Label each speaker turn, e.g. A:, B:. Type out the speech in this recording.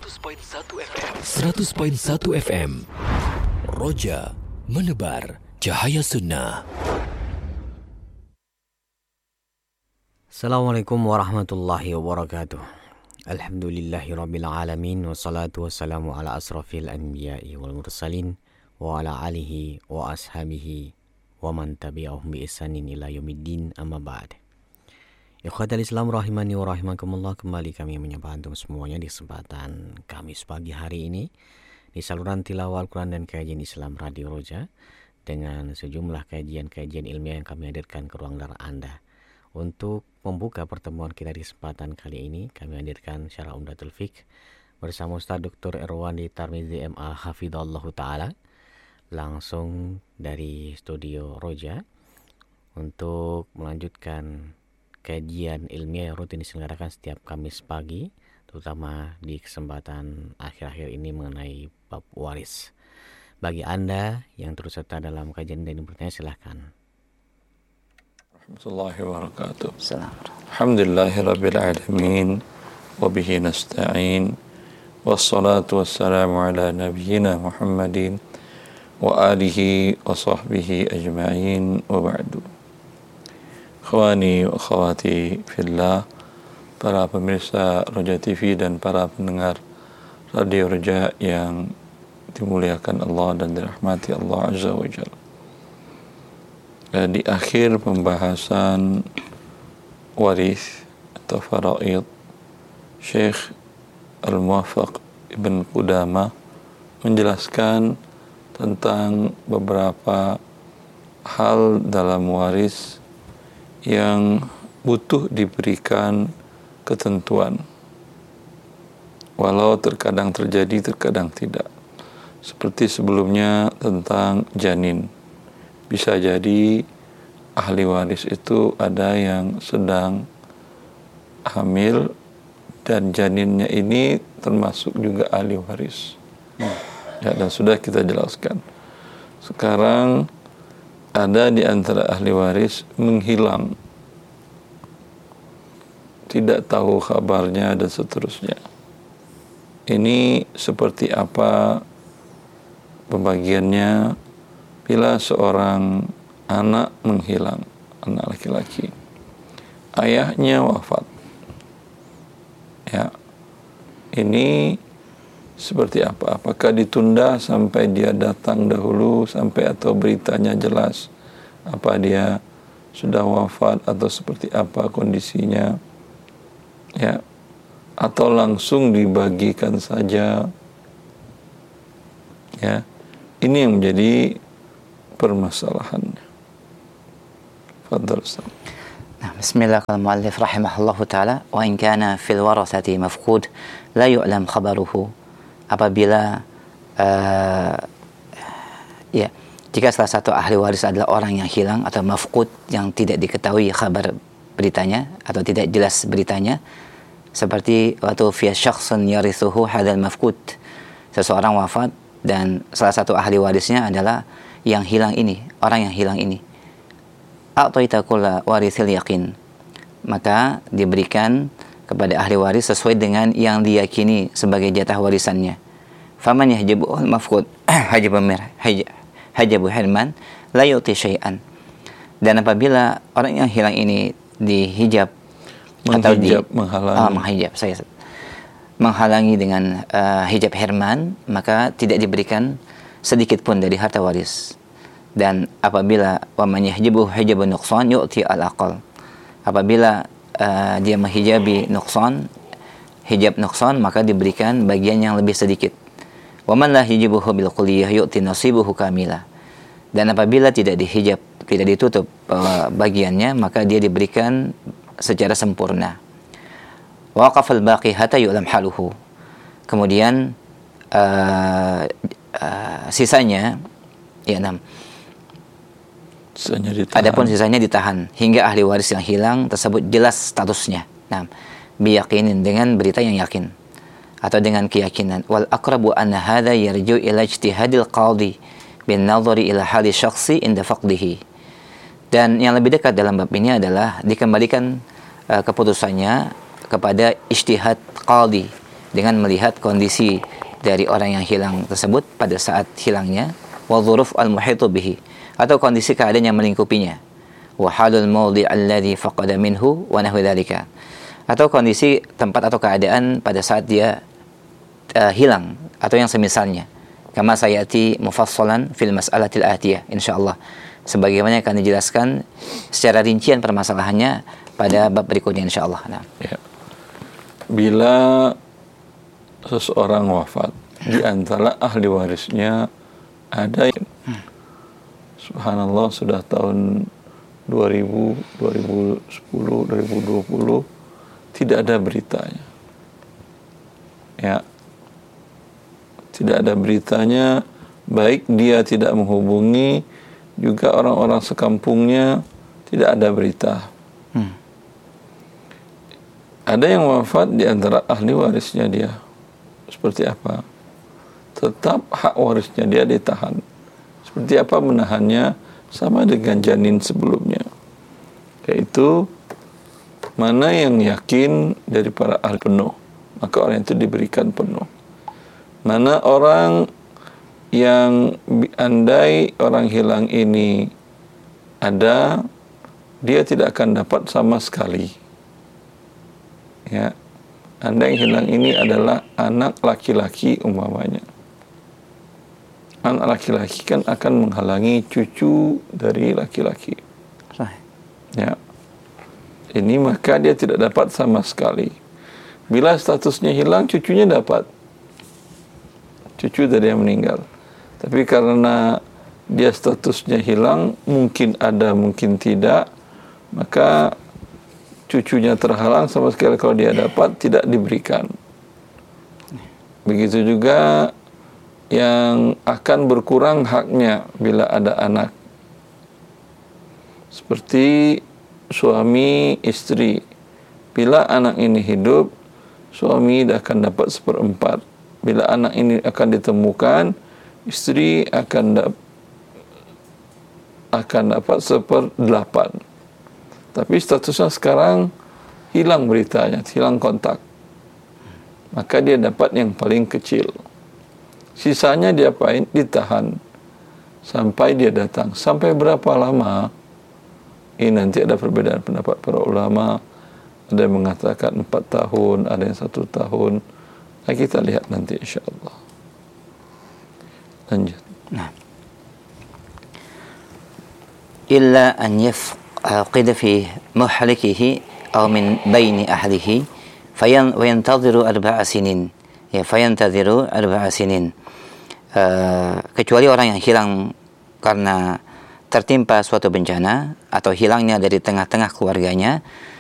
A: 100.1 FM. Roja menebar cahaya sunnah.
B: Assalamualaikum warahmatullahi wabarakatuh. Alhamdulillahirabbil alamin wassalatu wassalamu ala asrafil anbiya'i wal mursalin wa ala alihi wa ashabihi wa man tabi'ahum bi ihsanin ila yaumiddin, amma ba'd. Ikhwatal Islam rahimani wa rahimakumullah, kembali kami menyapa antum semuanya di kesempatan Kamis pagi hari ini di saluran tilawah Al-Quran dan kajian Islam Radio Roja dengan sejumlah kajian-kajian ilmiah yang kami hadirkan ke ruang dengar Anda. Untuk membuka pertemuan kita di kesempatan kali ini, kami hadirkan Syarah Umdatul Fiqh bersama Ustaz Dr. Irwandi Tarmizi MA Hafidhallahu Ta'ala langsung dari studio Roja untuk melanjutkan kajian ilmiah yang rutin diselenggarakan setiap Kamis pagi, terutama di kesempatan akhir-akhir ini mengenai bab waris. Bagi Anda yang terus serta dalam kajian dan bertanya, silahkan.
C: Warahmatullahi wabarakatuh. Alhamdulillahirabbil alamin wa bihi nasta'in wassalatu wassalamu ala nabiyyina Muhammadin wa alihi wa sahbihi ajma'in wa ba'du. Ikhwani wa akhwati fillah, para pemirsa Roja TV dan para pendengar Radio Roja yang dimuliakan Allah dan dirahmati Allah Azza wa Jalla. Di akhir pembahasan waris atau faraid, Syekh Al-Muwaffaq Ibn Qudamah menjelaskan tentang beberapa hal dalam waris yang butuh diberikan ketentuan, walau terkadang terjadi, terkadang tidak. Seperti sebelumnya tentang janin, bisa jadi ahli waris itu ada yang sedang hamil dan janinnya ini termasuk juga ahli waris. Ya, dan sudah kita jelaskan. Sekarang ada di antara ahli waris menghilang, tidak tahu kabarnya dan seterusnya. Ini seperti apa pembagiannya bila seorang anak menghilang, anak laki-laki, ayahnya wafat. Ya, ini seperti apa? Apakah ditunda sampai dia datang dahulu, sampai atau beritanya jelas apa dia sudah wafat atau seperti apa kondisinya? Ya, atau langsung dibagikan saja? Ya, ini yang menjadi permasalahannya. Fadhal Ustaz.
D: Bismillah, qala muallif rahimahullahu ta'ala, wa in kana fil warathati mafqud la yu'lam khabaruhu. Apabila jika salah satu ahli waris adalah orang yang hilang atau mafqud, yang tidak diketahui kabar beritanya atau tidak jelas beritanya, seperti waktu fi syakhsun yarithuhu hadzal mafqud, seseorang wafat dan salah satu ahli warisnya adalah yang hilang ini, orang yang hilang ini. A'taita kulla warithil yaqin, maka diberikan kepada ahli waris sesuai dengan yang diyakini sebagai jatah warisannya. Faman yahjabuhu al-mafqud hajabu hirman la yu'ti syai'an. Dan apabila orang yang hilang ini dihijab atau menghalangi dengan hijab hirman, maka tidak diberikan sedikit pun dari harta waris. Dan apabila waman yahjabuhu hijabun nuqsan yu'ti al-aqal, apabila dia menghijabi nuqsan, hijab nuqsan, maka diberikan bagian yang lebih sedikit. Wa man la hijabuhu bil kulliyah yu'ti nasibuhu kamila. Dan apabila tidak dihijab, tidak ditutup bagiannya, maka dia diberikan secara sempurna. Waqafal baqi hatta yu'lam haluhu. Kemudian sisanya adapun sisanya ditahan hingga ahli waris yang hilang tersebut jelas statusnya. Biyaqinin, dengan berita yang yakin atau dengan keyakinan. Wal aqrabu anna hadza yarju ila ijtihadil qadhi bin nadhari ila hali syakhsi inda faqdihi. Dan yang lebih dekat dalam bab ini adalah dikembalikan keputusannya kepada ijtihad qadhi, dengan melihat kondisi dari orang yang hilang tersebut pada saat hilangnya, wa dzuruf al-muhitu bihi, atau kondisi keadaan yang melingkupinya, wa halul mawdi' alladhi faqada minhu wa nahwi dzalika, atau kondisi tempat atau keadaan pada saat dia hilang atau yang semisalnya, kama sayati mufassalan fil mas'alatil atiyah insyaallah, sebagaimana akan dijelaskan secara rincian permasalahannya pada bab berikutnya insyaallah. Nah.
C: Ya. Bila seseorang wafat, di antara ahli warisnya ada yang subhanallah sudah tahun 2000, 2010, 2020 tidak ada beritanya. Ya. Tidak ada beritanya, baik dia tidak menghubungi, juga orang-orang sekampungnya tidak ada berita. Ada yang wafat di antara ahli warisnya dia. Seperti apa? Tetap hak warisnya dia ditahan. Seperti apa menahannya? Sama dengan janin sebelumnya. Yaitu mana yang yakin dari para ahli penuh, maka orang itu diberikan penuh. Mana orang yang andai orang hilang ini ada, dia tidak akan dapat sama sekali. Ya, Anda yang hilang ini adalah anak laki-laki umpamanya. Anak laki-laki kan akan menghalangi cucu dari laki-laki. Ya, ini maka dia tidak dapat sama sekali. Bila statusnya hilang, cucunya dapat. Cucu dari yang meninggal. Tapi karena dia statusnya hilang, mungkin ada, mungkin tidak, maka cucunya terhalang sama sekali, kalau dia dapat tidak diberikan. Begitu juga yang akan berkurang haknya bila ada anak. Seperti suami istri. Bila anak ini hidup, suami akan dapat 1/4. Bila anak ini akan ditemukan, istri akan dapat 1/8. Tapi statusnya sekarang hilang beritanya, hilang kontak. Maka dia dapat yang paling kecil. Sisanya dia apain? Ditahan sampai dia datang. Sampai berapa lama? Ini nanti ada perbedaan pendapat para ulama. Ada yang mengatakan 4 tahun, ada yang 1 tahun. Nah, kita lihat nanti insyaAllah. Lanjut.
D: Nah. Illa an yafqid fi muhlikihi aw min baini ahlihi fayantadhiru 4 sinin. Ya, fayantadhiru 4 sinin. Kecuali orang yang hilang karena tertimpa suatu bencana atau hilangnya dari tengah-tengah keluarganya,